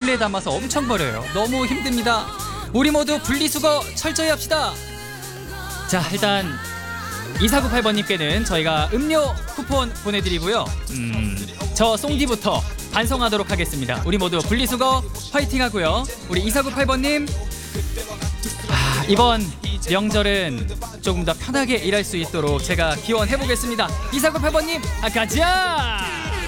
몰래 담아서 엄청 버려요. 너무 힘듭니다. 우리 모두 분리수거 철저히 합시다. 자, 일단 2498번님께는 저희가 음료 쿠폰 보내드리고요. 저 송디부터 반성하도록 하겠습니다. 우리 모두 분리수거 화이팅 하고요. 우리 2498번님, 이번 명절은 조금 더 편하게 일할 수 있도록 제가 기원해 보겠습니다. 2498번님, 가자!